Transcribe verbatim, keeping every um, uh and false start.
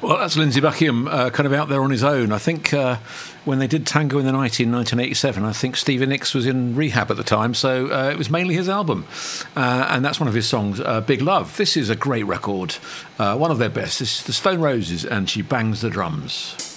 Well, that's Lindsey Buckingham, uh, kind of out there on his own. I think uh, when they did Tango in the Night in nineteen eighty-seven, I think Stevie Nicks was in rehab at the time, so uh, it was mainly his album. Uh, and that's one of his songs, uh, Big Love. This is a great record, uh, one of their best. This is the Stone Roses, and She Bangs the Drums.